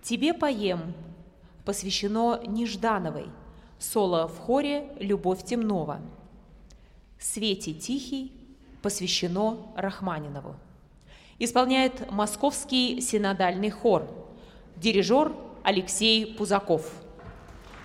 «Тебе поем» посвящено Неждановой, соло в хоре Любовь Темнова. «Свете тихий» посвящено Рахманинову. Исполняет Московский синодальный хор, дирижер Алексей Пузаков.